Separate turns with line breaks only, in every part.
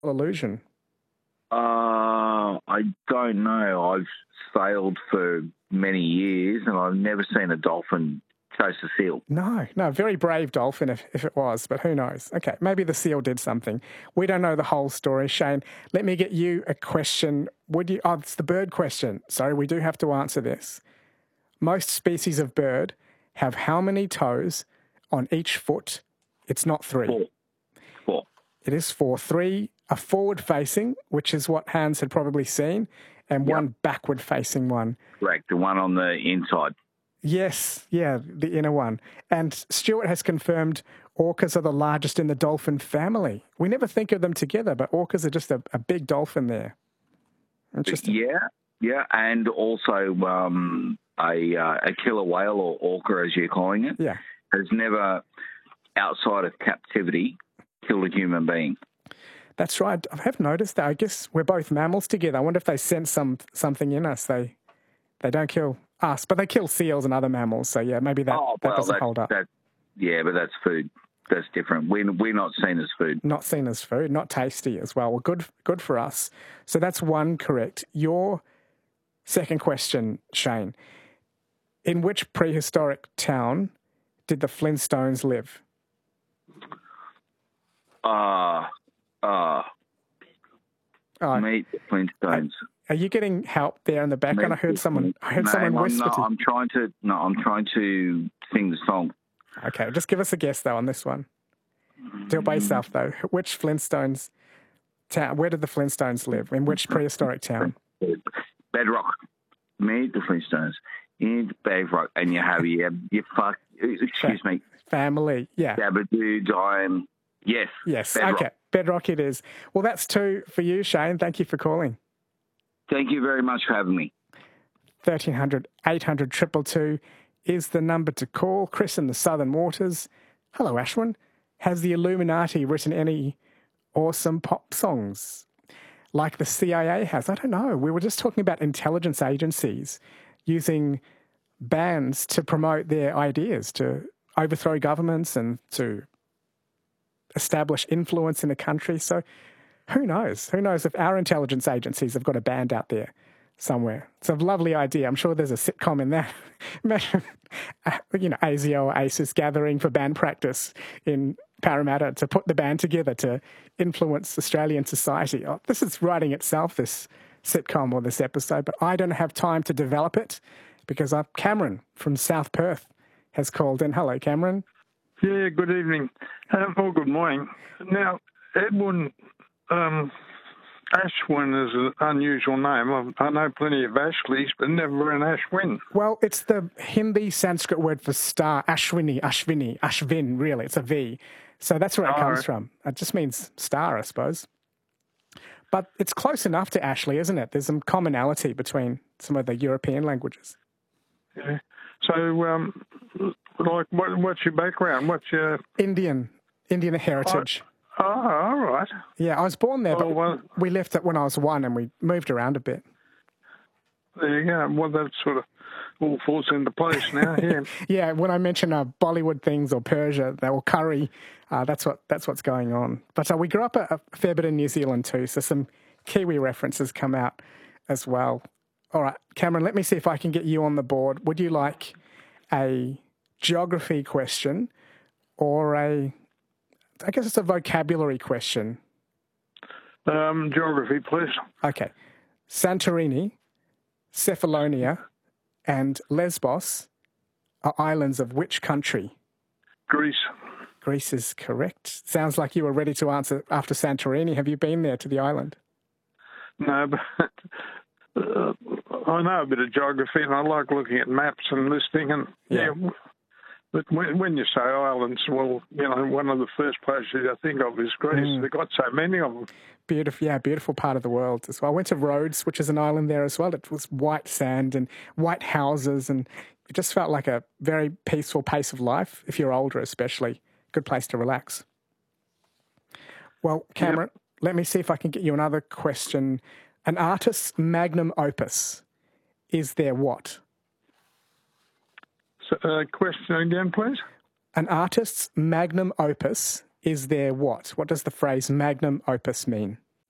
illusion?
I don't know. I've sailed for many years and I've never seen a dolphin chase a seal.
No, very brave dolphin if it was, but who knows? Okay, maybe the seal did something. We don't know the whole story. Shane, let me get you a question. It's the bird question. Sorry, we do have to answer this. Most species of bird have how many toes on each foot? It's not 3.
4.
It is 4. 3 are forward-facing, which is what Hans had probably seen, and one backward-facing one.
Correct, the one on the inside.
Yes, yeah, the inner one. And Stuart has confirmed orcas are the largest in the dolphin family. We never think of them together, but orcas are just a big dolphin there. Interesting.
Yeah, and also a killer whale, or orca as you're calling it, has never, outside of captivity, killed a human being.
That's right. I have noticed that. I guess we're both mammals together. I wonder if they sense something in us. They don't kill us, but they kill seals and other mammals. So, yeah, maybe that doesn't hold up.
But that's food. That's different. We're not seen as food.
Not seen as food. Not tasty as well. Well, good for us. So that's one correct. Your second question, Shane. In which prehistoric town did the Flintstones live?
Meet the Flintstones.
Are you getting help there in the background? I heard someone whisper.
I'm trying to sing the song.
Okay, just give us a guess though on this one. Do it by yourself though. Which Flintstones town? Where did the Flintstones live? In which prehistoric town?
Bedrock. Meet the Flintstones in Bedrock, and you have your excuse me,
family. Yeah.
Dabadoo, Dime. Yes.
Bedrock. Okay. Bedrock it is. Well, that's 2 for you, Shane. Thank you for calling.
Thank you very much for having me.
1300 800 222 is the number to call. Chris in the Southern Waters. Hello, Ashwin. Has the Illuminati written any awesome pop songs like the CIA has? I don't know. We were just talking about intelligence agencies using bands to promote their ideas, to overthrow governments and to establish influence in a country. So who knows? Who knows if our intelligence agencies have got a band out there somewhere? It's a lovely idea. I'm sure there's a sitcom in that. Imagine, ASIO or ACES gathering for band practice in Parramatta to put the band together to influence Australian society. Oh, this is writing itself, this sitcom or this episode, but I don't have time to develop it because Cameron from South Perth has called in. Hello, Cameron.
Yeah, good evening. Or good morning. Now, Edwin Ashwin is an unusual name. I know plenty of Ashleys, but never an Ashwin.
Well, it's the Hindi Sanskrit word for star, Ashvin, really. It's a V. So that's where it comes from. It just means star, I suppose. But it's close enough to Ashley, isn't it? There's some commonality between some of the European languages.
Yeah. So, what's your background? What's your... Indian
heritage.
Oh, all right.
Yeah, I was born there, but we left it when I was 1 and we moved around a bit.
There you go. Well, that sort of all falls into place now, yeah.
Yeah, when I mention Bollywood things or Persia, or curry, that's what's going on. But we grew up a fair bit in New Zealand too, so some Kiwi references come out as well. All right, Cameron, let me see if I can get you on the board. Would you like a geography question or I guess it's a vocabulary question?
Geography, please.
Okay. Santorini, Cephalonia, and Lesbos are islands of which country?
Greece.
Greece is correct. Sounds like you were ready to answer after Santorini. Have you been there to the island?
No, but I know a bit of geography and I like looking at maps and listing and but when you say islands, well, one of the first places I think of is Greece. They've got so many of them.
Beautiful part of the world as well. I went to Rhodes, which is an island there as well. It was white sand and white houses, and it just felt like a very peaceful pace of life, if you're older especially. Good place to relax. Well, Cameron, let me see if I can get you another question. An artist's magnum opus is their what?
Question again, please.
An artist's magnum opus is their what? What does the phrase magnum opus mean?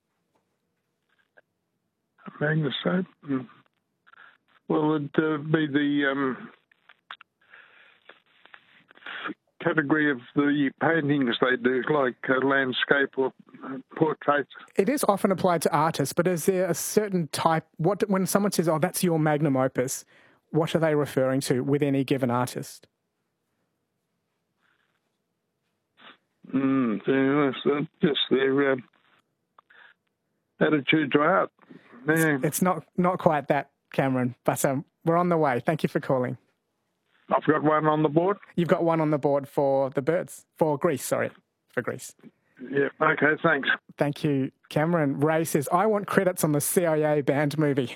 magnesope. Well, it'd be the category of the paintings they do, like landscape or portraits.
It is often applied to artists, but is there a certain type? When someone says, "Oh, that's your magnum opus," what are they referring to with any given artist?
That's just their attitude to art. Yeah.
It's not quite that, Cameron, but we're on the way. Thank you for calling.
I've got one on the board.
You've got one on the board for the birds. For Greece, sorry. For Greece.
Yeah, okay, thanks.
Thank you, Cameron. Ray says, I want credits on the CIA band movie.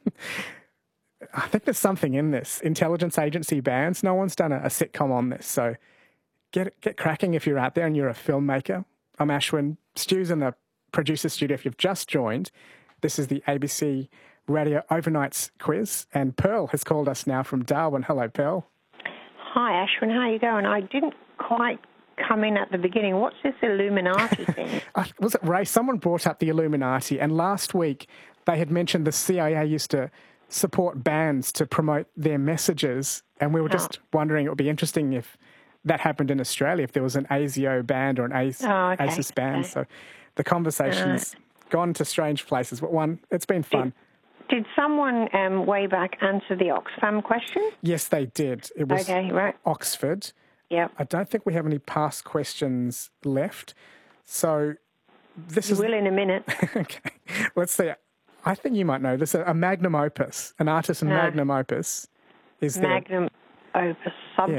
I think there's something in this. Intelligence agency bands. No one's done a sitcom on this, so get cracking if you're out there and you're a filmmaker. I'm Ashwin. Stu's in the producer studio if you've just joined. This is the ABC Radio Overnights quiz, and Pearl has called us now from Darwin. Hello, Pearl.
Hi, Ashwin. How are you going? I didn't quite come in at the beginning. What's this Illuminati thing?
Was it Ray? Someone brought up the Illuminati, and last week they had mentioned the CIA used to support bands to promote their messages, and we were just wondering, it would be interesting if that happened in Australia, if there was an ASIO band or an ASIS band. Okay. So the conversation's gone to strange places, but it's been fun.
Did someone way back answer the Oxfam question?
Yes, they did. It was Oxford.
Yep.
I don't think we have any past questions left. So this is...
will in a minute.
Okay. Let's see. I think you might know this. A magnum opus, an artist in magnum opus. Is
magnum opus subject?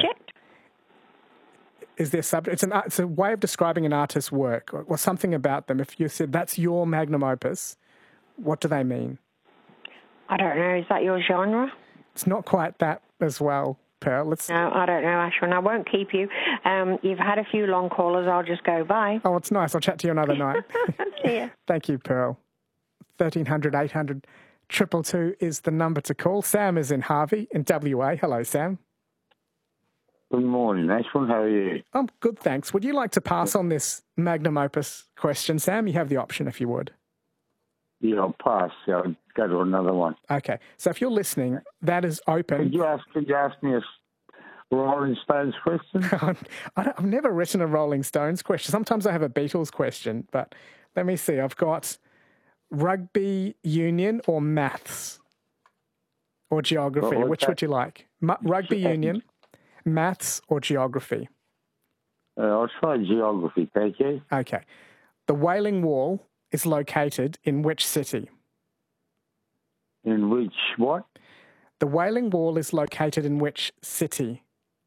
Yeah. Is there subject? It's a way of describing an artist's work or something about them. If you said that's your magnum opus, what do they mean?
I don't know. Is that your genre?
It's not quite that as well, Pearl.
No, I don't know, Ashwin. I won't keep you. You've had a few long callers. I'll just go bye.
Oh, it's nice. I'll chat to you another night.
See ya.
Thank you, Pearl. 1300 800 222 is the number to call. Sam is in Harvey in WA. Hello, Sam.
Good morning, Ashwin. How are you?
I'm good, thanks. Would you like to pass on this magnum opus question, Sam? You have the option if you would.
Yeah, I'll pass. I'll go to another one.
Okay. So if you're listening, that is open.
Could you ask me a Rolling Stones question?
I've never written a Rolling Stones question. Sometimes I have a Beatles question, but let me see. I've got rugby union or maths or geography. Which would you like? Rugby union, maths or geography?
I'll try geography, thank you.
Okay. The Wailing Wall is located in which city?
In which what?
The Wailing Wall is located in which city?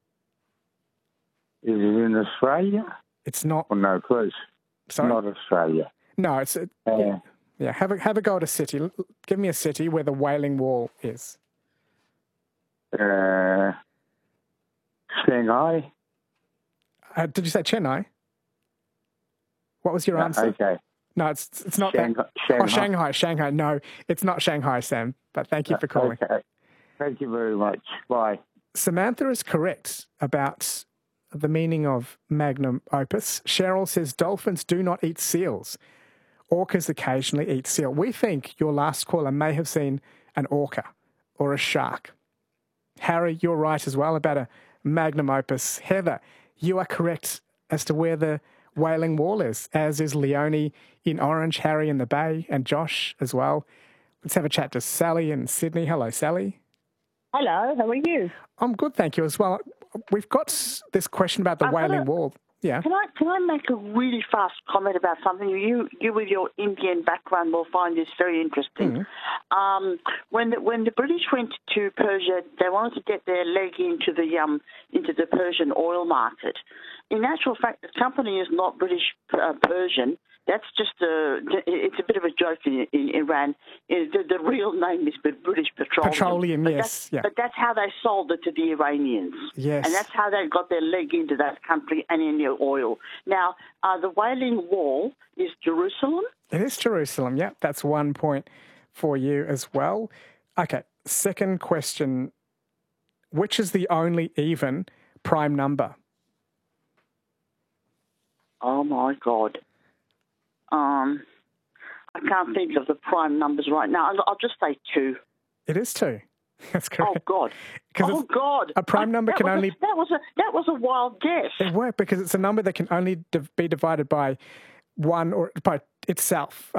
Is it in Australia?
It's not.
Oh, no, close.
Sorry?
Not Australia.
No, it's... Yeah, have a go at a city. Give me a city where the Wailing Wall is.
Shanghai.
Did you say Chennai? What was your answer?
Okay.
No, it's not
Shanghai.
Oh, Shanghai. No, it's not Shanghai, Sam. But thank you for calling.
Okay. Thank you very much. Bye.
Samantha is correct about the meaning of magnum opus. Cheryl says dolphins do not eat seals. Orcas occasionally eat seal. We think your last caller may have seen an orca or a shark. Harry, you're right as well about a magnum opus. Heather, you are correct as to where the Wailing Wall is, as is Leonie in Orange, Harry in the Bay, and Josh as well. Let's have a chat to Sally in Sydney. Hello, Sally.
Hello, how are you?
I'm good, thank you as well. We've got this question about the Wailing Wall. Yeah.
Can I make a really fast comment about something? You with your Indian background will find this very interesting. Mm-hmm. When the British went to Persia, they wanted to get their leg into the Persian oil market. In actual fact, the company is not British Persian. That's just it's a bit of a joke in Iran. The real name is British Petroleum. But that's how they sold it to the Iranians.
Yes.
And that's how they got their leg into that country and in their oil. Now, the Wailing Wall is Jerusalem.
It is Jerusalem, yeah. That's 1 point for you as well. Okay, second question. Which is the only even prime number?
Oh, my God. I can't think of the prime numbers right now. I'll just say 2.
It is 2. That's correct.
Oh God! Oh God!
A prime number can only
that was a wild guess.
It worked because it's a number that can only be divided by one or by itself.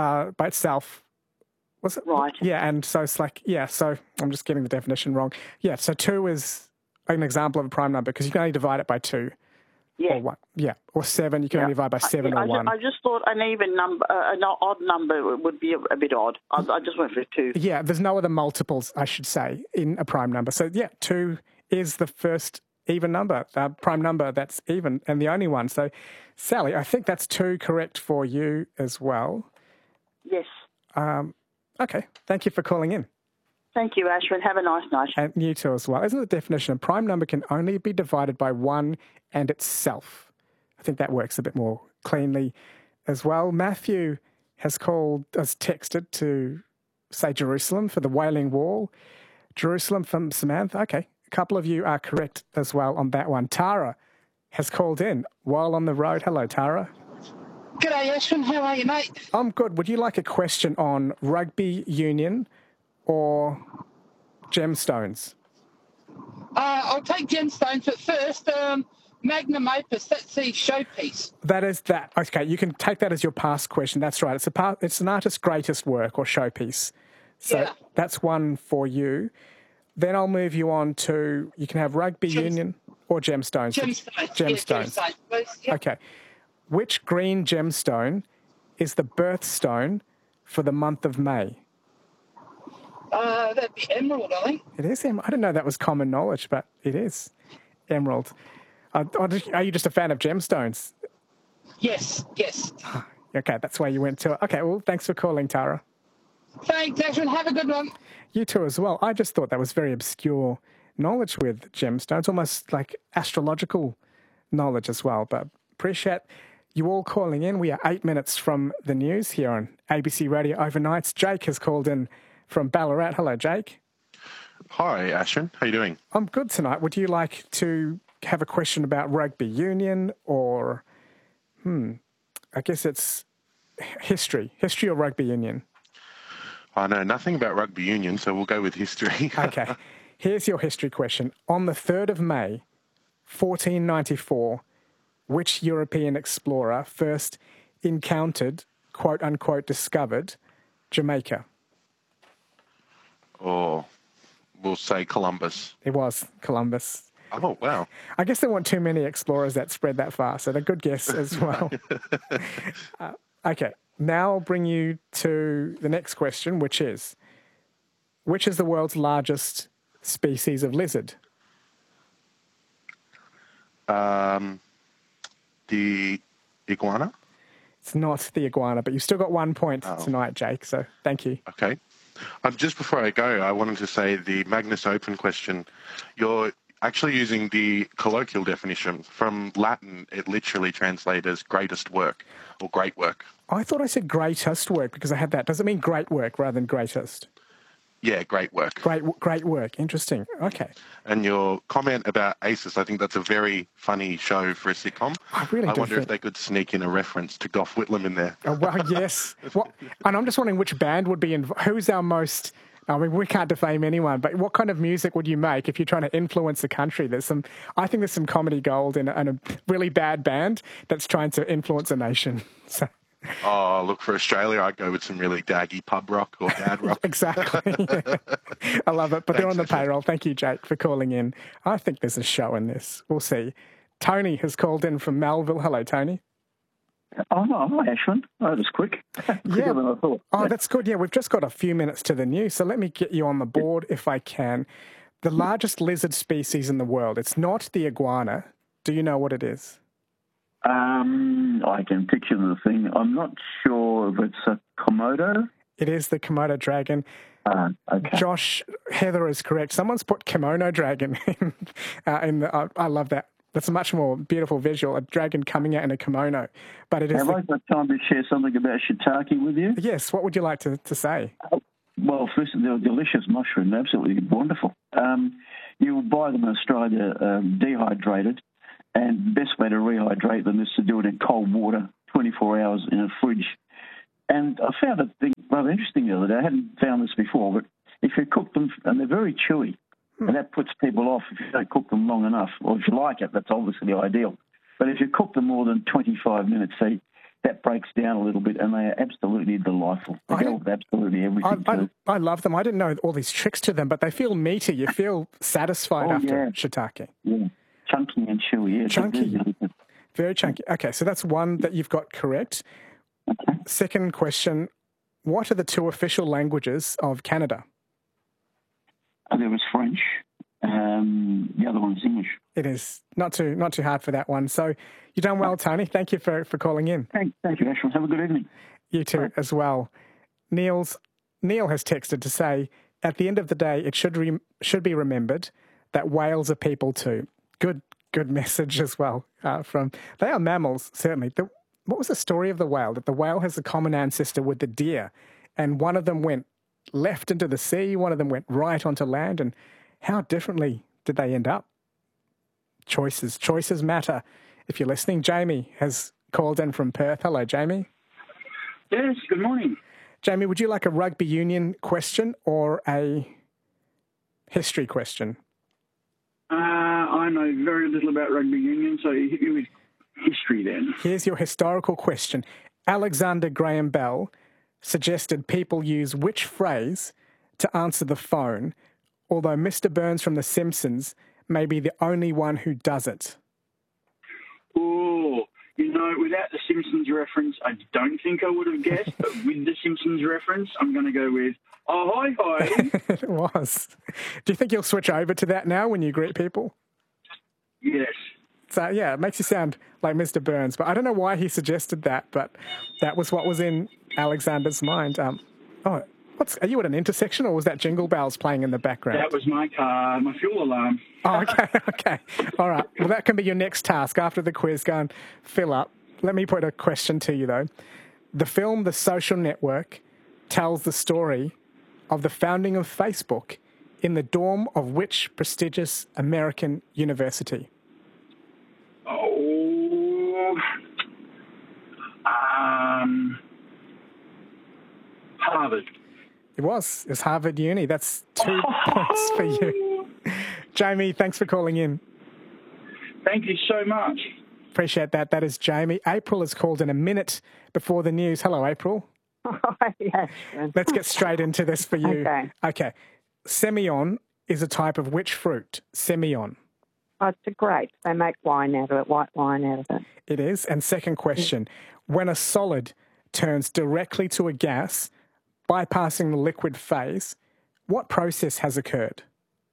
Was it
right?
Yeah, and so it's like So I'm just getting the definition wrong. Yeah, so 2 is an example of a prime number because you can only divide it by 2.
Yeah.
Or 1. Yeah. Or 7. You can only divide by 7 or 1.
I just thought an even number, an odd number would be a bit odd. I just went for 2.
Yeah, there's no other multiples, I should say, in a prime number. So, 2 is the first even number, prime number that's even, and the only one. So, Sally, I think that's 2 correct for you as well.
Yes.
Okay. Thank you for calling in.
Thank you, Ashwin. Have a nice night.
And you too as well. Isn't the definition a prime number can only be divided by 1 and itself? I think that works a bit more cleanly as well. Matthew has texted to say Jerusalem for the Wailing Wall. Jerusalem from Samantha. Okay. A couple of you are correct as well on that one. Tara has called in while on the road. Hello, Tara.
G'day, Ashwin. How are you, mate?
I'm good. Would you like a question on rugby union or gemstones?
I'll take gemstones, but first, magnum opus, that's the showpiece.
That is that. Okay, you can take that as your past question. That's right. It's an artist's greatest work or showpiece. So that's one for you. Then I'll move you on to, you can have rugby union or gemstones.
Gemstones. Yeah, please. Yep.
Okay. Which green gemstone is the birthstone for the month of May?
That'd be emerald, I think.
It is emerald. I didn't know that was common knowledge, but it is emerald. Are you just a fan of gemstones?
Yes.
Okay, that's why you went to it. Okay, well, thanks for calling, Tara.
Thanks, Ashwin. Have a good one.
You too as well. I just thought that was very obscure knowledge with gemstones, almost like astrological knowledge as well. But appreciate you all calling in. We are 8 minutes from the news here on ABC Radio Overnights. Jake has called in from Ballarat. Hello, Jake.
Hi, Ashwin. How are you doing?
I'm good tonight. Would you like to have a question about rugby union or, I guess it's history or rugby union?
I know nothing about rugby union, so we'll go with history.
Okay. Here's your history question. On the 3rd of May, 1494, which European explorer first encountered, quote-unquote, discovered Jamaica?
Or we'll say Columbus.
It was Columbus.
Oh, wow.
I guess there weren't too many explorers that spread that far, so they're a good guess as well. Okay, now I'll bring you to the next question, which is the world's largest species of lizard?
The iguana?
It's not the iguana, but you've still got 1 point tonight, Jake, so thank you.
Okay. Just before I go, I wanted to say the Magnus Opus question, you're actually using the colloquial definition. From Latin, it literally translates as greatest work or great work.
I thought I said greatest work because I had that. Does it mean great work rather than greatest?
Yeah, great work.
Great work. Interesting. Okay.
And your comment about ACES, I think that's a very funny show for a sitcom.
I wonder
if they could sneak in a reference to Gough Whitlam in there.
Oh, well, yes. And I'm just wondering which band would be involved. Who's our most... I mean, we can't defame anyone, but what kind of music would you make if you're trying to influence the country? I think there's some comedy gold in a really bad band that's trying to influence a nation. So...
Oh, look, for Australia, I'd go with some really daggy pub rock or dad rock.
Exactly. Yeah. I love it. But they're on the payroll. Thank you, Jake, for calling in. I think there's a show in this. We'll see. Tony has called in from Melville. Hello, Tony.
Oh, hi, Ashwin. That was quick. Quicker than I thought.
Oh, that's good. Yeah, we've just got a few minutes to the news, so let me get you on the board if I can. The largest lizard species in the world. It's not the iguana. Do you know what it is?
I can picture the thing. I'm not sure if it's a Komodo.
It is the Komodo dragon.
Okay.
Josh, Heather is correct. Someone's put kimono dragon in I love that. That's a much more beautiful visual, a dragon coming out in a kimono. But it is.
Have I got time to share something about shiitake with you?
Yes. What would you like to say?
Well, first, they're a delicious mushroom, absolutely wonderful. You'll buy them in Australia dehydrated. And the best way to rehydrate them is to do it in cold water, 24 hours in a fridge. And I found it rather interesting the other day. I hadn't found this before, but if you cook them, and they're very chewy, and that puts people off if you don't cook them long enough. Or if you like it, that's obviously ideal. But if you cook them more than 25 minutes, that breaks down a little bit, and they are absolutely delightful. They go with absolutely everything.
I love them. I didn't know all these tricks to them, but they feel meaty. You feel satisfied after shiitake.
Yeah, chunky and chewy. Yeah,
chunky. Very chunky. Okay, so that's one that you've got correct.
Okay.
Second question, what are the two official languages of Canada?
There was French. The other one's English.
It is. Not too hard for that one. So you've done well, Tony. Thank you for calling in.
Thank you, Ashwin. Have a good evening.
You too, as well. Neil has texted to say, at the end of the day, it should be remembered that whales are people too. Good message as well. They are mammals, certainly. What was the story of the whale? That the whale has a common ancestor with the deer, and one of them went left into the sea, one of them went right onto land, and how differently did they end up? Choices matter. If you're listening, Jamie has called in from Perth. Hello, Jamie.
Yes, good morning.
Jamie, would you like a rugby union question or a history question?
I know very little about rugby union, so hit me with history then.
Here's your historical question. Alexander Graham Bell suggested people use which phrase to answer the phone, although Mr. Burns from The Simpsons may be the only one who does it?
Oh, without the Simpsons reference, I don't think I would have guessed, but with the Simpsons reference, I'm going to go with, oh, hi.
It was. Do you think you'll switch over to that now when you greet people?
Yes.
So, yeah, it makes you sound like Mr. Burns, but I don't know why he suggested that, but that was what was in Alexander's mind. Are you at an intersection, or was that Jingle Bells playing in the background?
That was my car, my fuel alarm.
Oh, okay. All right. Well, that can be your next task after the quiz. Go and fill up. Let me put a question to you, though. The film The Social Network tells the story of the founding of Facebook in the dorm of which prestigious American university?
Harvard.
It was Harvard Uni. That's 2 points for you. Jamie, thanks for calling in.
Thank you so much.
Appreciate that. That is Jamie. April has called in a minute before the news. Hello, April.
Yes.
Let's get straight into this for you. Okay. Semillon is a type of which fruit? Semillon.
Oh, it's a grape. They make wine out of it, white wine out of it.
It is. And second question, when a solid turns directly to a gas, bypassing the liquid phase, what process has occurred?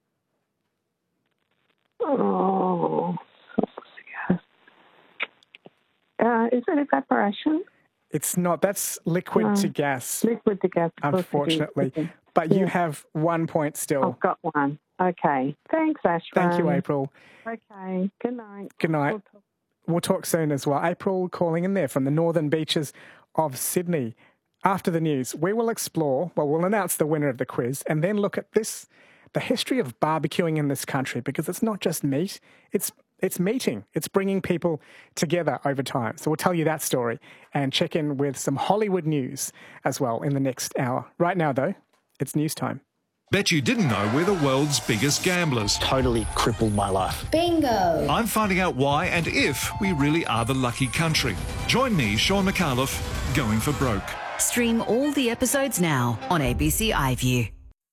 Is it evaporation?
It's not. That's liquid to gas.
Liquid to gas.
Unfortunately. But you have 1 point still.
I've got one. Okay. Thanks, Ashwin.
Thank you, April.
Okay. Good night.
Good night. We'll talk soon as well. April calling in there from the northern beaches of Sydney. After the news, we will explore, we'll announce the winner of the quiz and then look at the history of barbecuing in this country, because it's not just meat, it's meeting. It's bringing people together over time. So we'll tell you that story and check in with some Hollywood news as well in the next hour. Right now, though, it's news time.
Bet you didn't know we're the world's biggest gamblers.
Totally crippled my life.
Bingo!
I'm finding out why and if we really are the lucky country. Join me, Sean McAuliffe, going for broke.
Stream all the episodes now on ABC iView.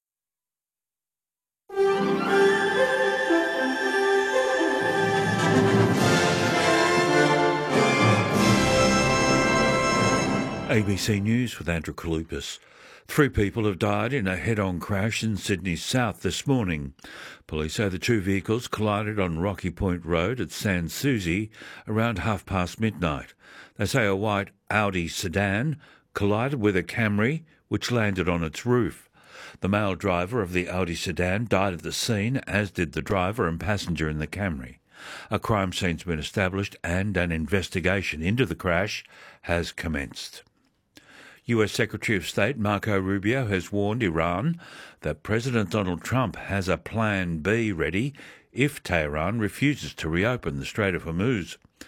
ABC News with Andrew Kalupas. 3 people have died in a head-on crash in Sydney's south this morning. Police say the 2 vehicles collided on Rocky Point Road at Sans Souci around midnight. They say a white Audi sedan collided with a Camry, which landed on its roof. The male driver of the Audi sedan died at the scene, as did the driver and passenger in the Camry. A crime scene's been established and an investigation into the crash has commenced. US Secretary of State Marco Rubio has warned Iran that President Donald Trump has a Plan B ready if Tehran refuses to reopen the Strait of Hormuz.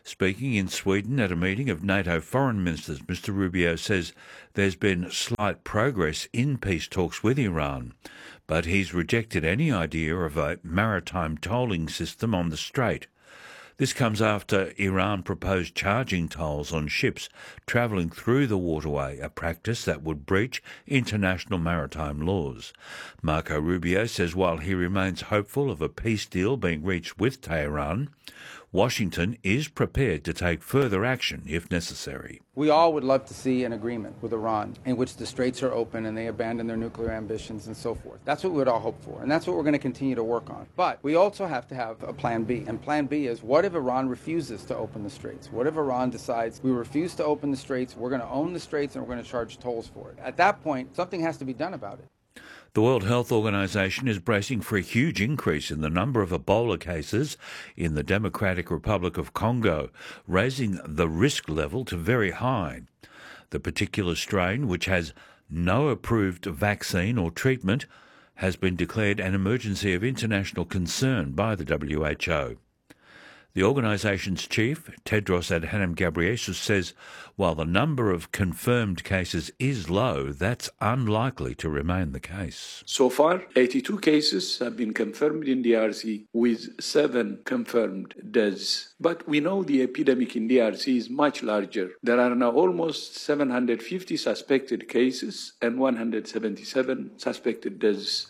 Speaking in Sweden at a meeting of NATO foreign ministers, Mr Rubio says there's been slight progress in peace talks with Iran, but he's rejected any idea of a maritime tolling system on the Strait. This comes after Iran proposed charging tolls on ships travelling through the waterway, a practice that would breach international maritime laws. Marco Rubio says while he remains hopeful of a peace deal being reached with Tehran, Washington is prepared to take further action if necessary.
We all would love to see an agreement with Iran in which the straits are open and they abandon their nuclear ambitions and so forth. That's what we would all hope for, and that's what we're going to continue to work on. But we also have to have a plan B, and plan B is what if Iran refuses to open the straits? What if Iran decides we refuse to open the straits, we're going to own the straits, and we're going to charge tolls for it? At that point, something has to be done about it.
The World Health Organization is bracing for a huge increase in the number of Ebola cases in the Democratic Republic of Congo, raising the risk level to very high. The particular strain, which has no approved vaccine or treatment, has been declared an emergency of international concern by the WHO. The organisation's chief, Tedros Adhanom Ghebreyesus, says while the number of confirmed cases is low, that's unlikely to remain the case.
So far, 82 cases have been confirmed in DRC, with 7 confirmed deaths. But we know the epidemic in DRC is much larger. There are now almost 750 suspected cases and 177 suspected deaths.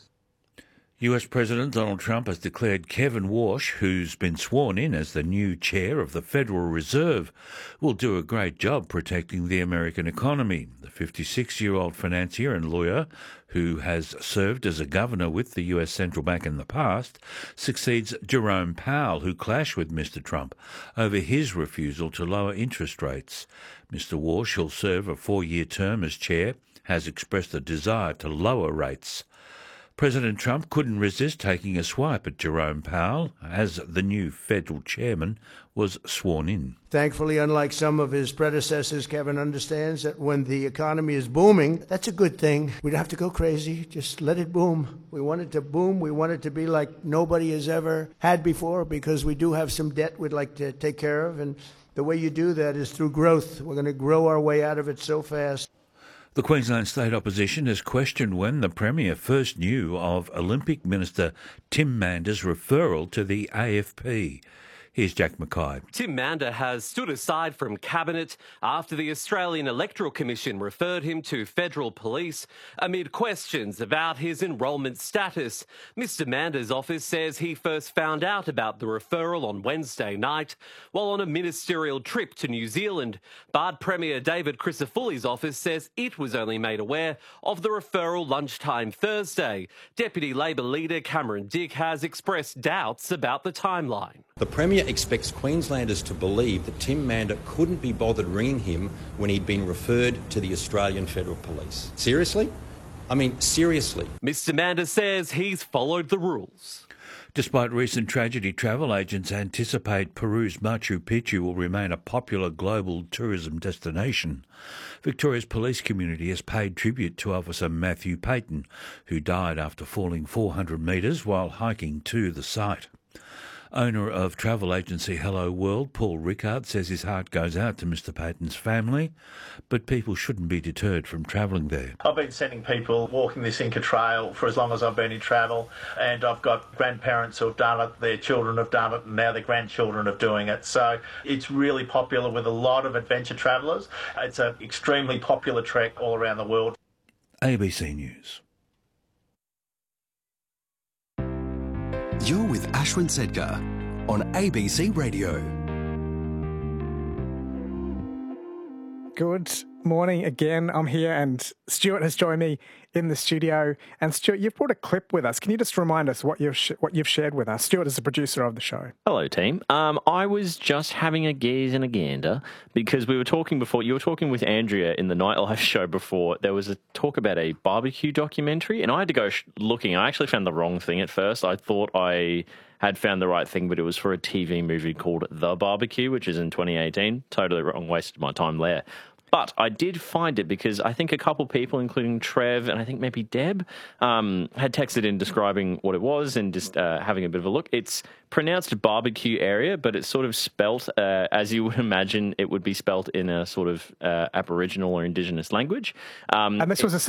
US President Donald Trump has declared Kevin Warsh, who's been sworn in as the new chair of the Federal Reserve, will do a great job protecting the American economy. The 56-year-old financier and lawyer, who has served as a governor with the US Central Bank in the past, succeeds Jerome Powell, who clashed with Mr Trump over his refusal to lower interest rates. Mr Warsh, who'll serve a 4-year term as chair, has expressed a desire to lower rates. President Trump couldn't resist taking a swipe at Jerome Powell as the new federal chairman was sworn in.
Thankfully, unlike some of his predecessors, Kevin understands that when the economy is booming, that's a good thing. We don't have to go crazy. Just let it boom. We want it to boom. We want it to be like nobody has ever had before, because we do have some debt we'd like to take care of. And the way you do that is through growth. We're going to grow our way out of it so fast.
The Queensland State Opposition has questioned when the Premier first knew of Olympic Minister Tim Mander's referral to the AFP. Here's Jack Mackay.
Tim Mander has stood aside from Cabinet after the Australian Electoral Commission referred him to federal police amid questions about his enrolment status. Mr Mander's office says he first found out about the referral on Wednesday night while on a ministerial trip to New Zealand. Bard Premier David Crisafulli's office says it was only made aware of the referral lunchtime Thursday. Deputy Labor leader Cameron Dick has expressed doubts about the timeline.
The Premier expects Queenslanders to believe that Tim Mander couldn't be bothered ringing him when he'd been referred to the Australian Federal Police. Seriously? I mean, seriously.
Mr Mander says he's followed the rules.
Despite recent tragedy, travel agents anticipate Peru's Machu Picchu will remain a popular global tourism destination. Victoria's police community has paid tribute to Officer Matthew Payton, who died after falling 400 metres while hiking to the site. Owner of travel agency Hello World, Paul Rickard, says his heart goes out to Mr Payton's family, but people shouldn't be deterred from travelling there.
I've been sending people walking this Inca Trail for as long as I've been in travel, and I've got grandparents who have done it, their children have done it, and now their grandchildren are doing it. So it's really popular with a lot of adventure travellers. It's an extremely popular trek all around the world.
ABC News.
You're with Ashwin Sedgar on ABC Radio.
Good morning again. I'm here and Stuart has joined me in the studio. And Stuart, you've brought a clip with us. Can you just remind us what you've shared with us? Stuart is the producer of the show.
Hello, team. I was just having a gaze and a gander because we were talking before. You were talking with Andrea in the Nightlife show before. There was a talk about a barbecue documentary, and I had to go looking. I actually found the wrong thing at first. I thought I had found the right thing, but it was for a TV movie called The Barbecue, which is in 2018. Totally wrong, wasted my time there. But I did find it because I think a couple people, including Trev and I think maybe Deb, had texted in describing what it was and just having a bit of a look. It's pronounced barbecue area, but it's sort of spelt as you would imagine it would be spelt in a sort of Aboriginal or Indigenous language.
And this was a